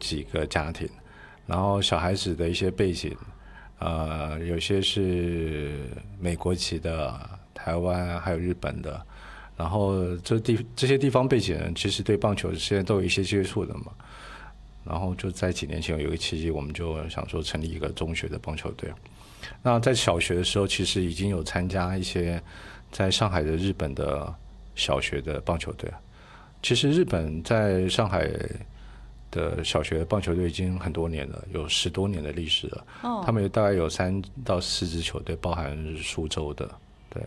几个家庭，然后小孩子的一些背景，有些是美国籍的、台湾还有日本的，然后这些地方背景人其实对棒球现在都有一些接触的嘛。然后就在几年前有一个契机，我们就想说成立一个中学的棒球队。那在小学的时候，其实已经有参加一些在上海的日本的小学的棒球队。其实日本在上海的小学棒球队已经很多年了，有10多年的历史了。他们大概有3到4支球队，包含苏州的。对，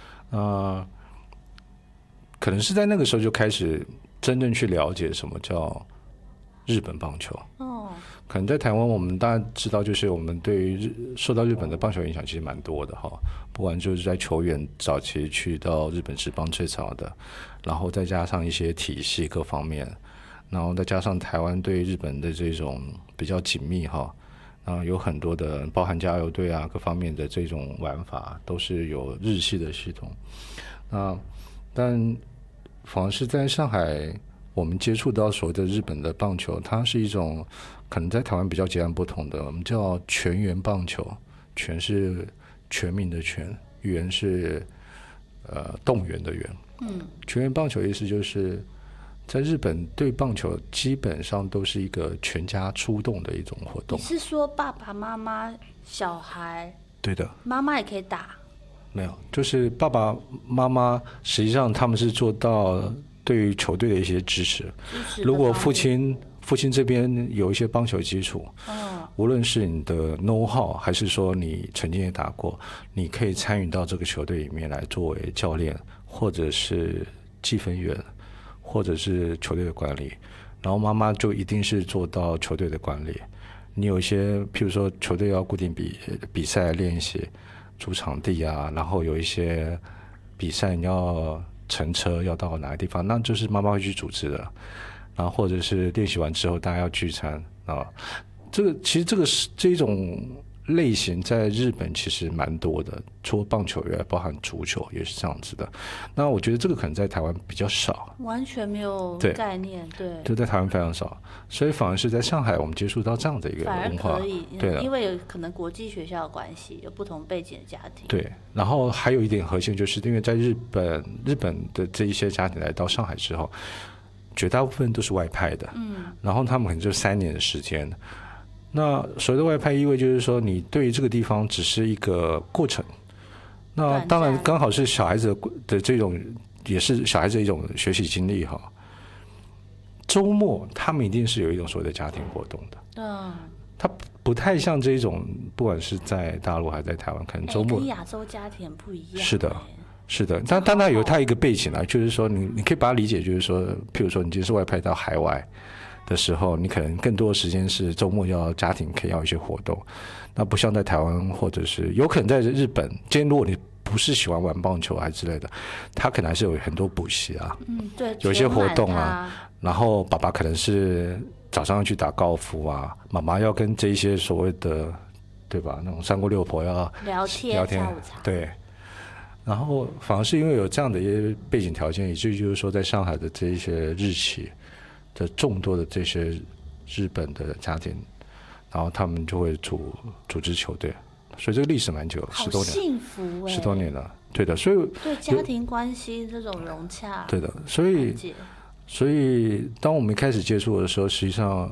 可能是在那个时候就开始真正去了解什么叫日本棒球。可能在台湾我们大家知道，就是我们对于受到日本的棒球影响其实蛮多的哈，不管就是在球员早期去到日本职棒最早的，然后再加上一些体系各方面，然后再加上台湾对日本的这种比较紧密哈，有很多的包含加油队啊各方面的这种玩法都是有日系的系统。但反而是在上海我们接触到所谓的日本的棒球，它是一种可能在台湾比较截然不同的，我们叫全员棒球。全是全民的全，员是动员的员。全员棒球意思就是在日本对棒球基本上都是一个全家出动的一种活动。 你是说爸爸妈妈小孩？对的， 妈妈也可以打？ 没有，就是爸爸妈妈实际上他们是做到对于球队的一些支持。如果父亲这边有一些棒球基础，无论是你的 know how 还是说你曾经也打过，你可以参与到这个球队里面来作为教练，或者是计分员，或者是球队的管理。然后妈妈就一定是做到球队的管理。你有一些譬如说球队要固定比赛练习租场地啊，然后有一些比赛你要乘车要到哪个地方，那就是妈妈会去组织的。然后或者是练习完之后大家要聚餐啊，其实这一种类型在日本其实蛮多的，除了棒球以外，包含足球也是这样子的。那我觉得这个可能在台湾比较少， 完全没有概念。对， 就在台湾非常少，所以反而是在上海我们接触到这样的一个文化。 反而可以， 对， 因为有可能国际学校的关系，有不同背景的家庭。 对，然后还有一点核心，就是因为在日本的这一些家庭来到上海之后，绝大部分都是外派的，然后他们可能就3年的时间。那所谓的外派意味就是说，你对于这个地方只是一个过程。那当然刚好是小孩子的这种，也是小孩子的一种学习经历哈。周末他们一定是有一种所谓的家庭活动的，它不太像这种，不管是在大陆还是在台湾，可能周末跟亚洲家庭不一样。 是的，但它有它一个背景啊，就是说你可以把它理解，就是说，譬如说你今天是外派到海外的时候，你可能更多的时间是周末要家庭可以要一些活动，那不像在台湾或者是有可能在日本，今天如果你不是喜欢玩棒球还之类的，他可能还是有很多补习啊， 对， 有一些活动啊，然后爸爸可能是早上要去打高尔夫啊，妈妈要跟这一些所谓的对吧那种三姑六婆要聊天下午茶， 对。然后反而是因为有这样的一些背景条件，以至于就是说在上海的这一些日企的众多的这些日本的家庭，然后他们就会组织球队，所以这个历史蛮久，10多年， 幸福 10多年了，对的，所以对家庭关系这种融洽， 对的，所以当我们一开始接触的时候，实际上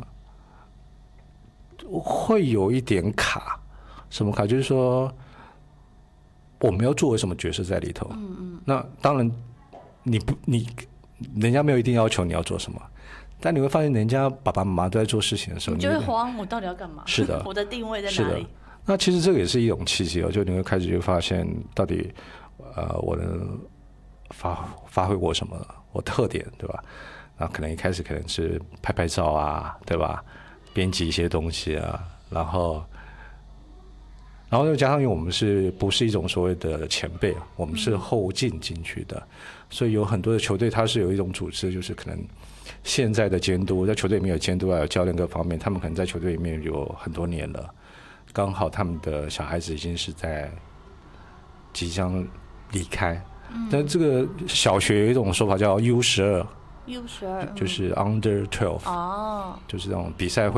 会有一点卡，什么卡？就是说我们要作为什么角色在里头？那当然，人家没有一定要求你要做什么，但你会发现人家爸爸妈妈都在做事情的时候， 你就会慌，我到底要干嘛？ 是的， 我的定位在哪里？ 那其实这个也是一种契机哦，就你会开始就发现到底我能发挥过什么我特点，对吧？那可能一开始可能是拍照啊，对吧？编辑一些东西啊，然后又加上因为我们不是一种所谓的前辈，我们是后进去的，所以有很多的球队它是有一种组织，就是可能现在的监督在球队里面有监督啊，有教练各方面，他们可能在球队里面有很多年了，刚好他们的小孩子已经是在即将离开。但这个小学有一种说法叫 U12， 就是 Under 12，就是这种比赛会